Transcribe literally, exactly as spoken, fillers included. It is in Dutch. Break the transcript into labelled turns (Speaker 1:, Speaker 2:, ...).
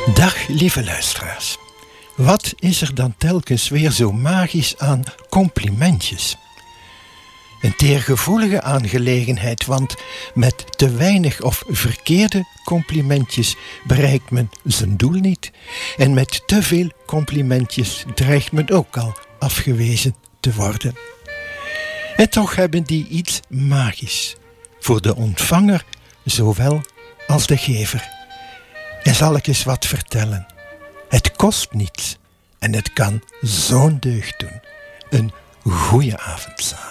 Speaker 1: Dag lieve luisteraars. Wat is er dan telkens weer zo magisch aan complimentjes? Een teergevoelige aangelegenheid, want met te weinig of verkeerde complimentjes bereikt men zijn doel niet. En met te veel complimentjes dreigt men ook al afgewezen te worden. En toch hebben die iets magisch, voor de ontvanger zowel als de gever. En zal ik eens wat vertellen. Het kost niets en het kan zo'n deugd doen. Een goeie avond samen.